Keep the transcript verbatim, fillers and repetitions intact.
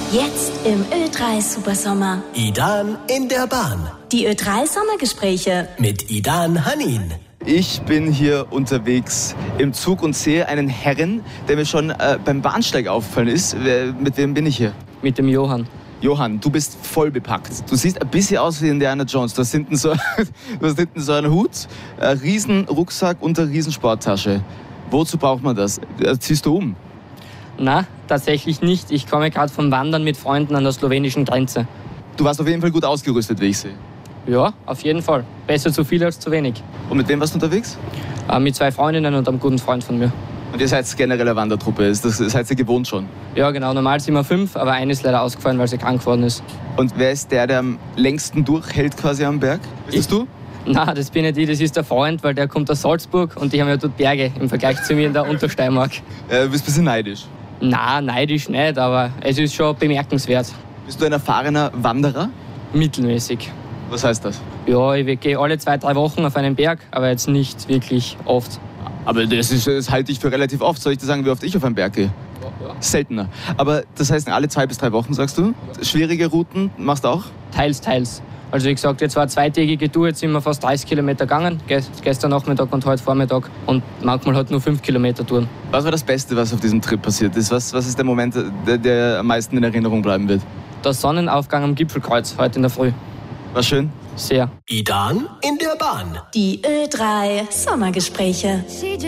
Jetzt im Ö drei Supersommer. Idan in der Bahn. Die Ö drei Sommergespräche. Mit Idan Hanin. Ich bin hier unterwegs im Zug und sehe einen Herren, der mir schon äh, beim Bahnsteig aufgefallen ist. Wer, mit wem bin ich hier? Mit dem Johann. Johann, du bist voll bepackt. Du siehst ein bisschen aus wie Indiana Jones. Du hast hinten so, du hast hinten so einen Hut, einen riesen Rucksack und eine riesen Sporttasche. Wozu braucht man das? Ziehst du um? Na, tatsächlich nicht. Ich komme gerade vom Wandern mit Freunden an der slowenischen Grenze. Du warst auf jeden Fall gut ausgerüstet, wie ich sehe. Ja, auf jeden Fall. Besser zu viel als zu wenig. Und mit wem warst du unterwegs? Äh, mit zwei Freundinnen und einem guten Freund von mir. Und ihr seid generell eine Wandertruppe, das seid ihr gewohnt schon? Ja, genau. Normal sind wir fünf, aber eine ist leider ausgefallen, weil sie krank geworden ist. Und wer ist der, der am längsten durchhält quasi am Berg? Bist das du? Na, das bin nicht ich, das ist der Freund, weil der kommt aus Salzburg und die haben ja dort Berge im Vergleich zu mir in der Untersteiermark. Äh, du bist ein bisschen neidisch. Na, neidisch nicht, aber es ist schon bemerkenswert. Bist du ein erfahrener Wanderer? Mittelmäßig. Was heißt das? Ja, ich gehe alle zwei, drei Wochen auf einen Berg, aber jetzt nicht wirklich oft. Aber das, ist, das halte ich für relativ oft. Soll ich dir sagen, wie oft ich auf einen Berg gehe? Ja, ja. Seltener. Aber das heißt, alle zwei bis drei Wochen, sagst du? Schwierige Routen machst du auch? Teils, teils. Also wie gesagt, jetzt war eine zweitägige Tour, jetzt sind wir fast dreißig Kilometer gegangen, gestern Nachmittag und heute Vormittag. Und manchmal halt nur fünf Kilometer Touren. Was war das Beste, was auf diesem Trip passiert ist? Was, was ist der Moment, der, der am meisten in Erinnerung bleiben wird? Der Sonnenaufgang am Gipfelkreuz, heute in der Früh. War schön? Sehr. Idan in der Bahn. Die Ö drei Sommergespräche.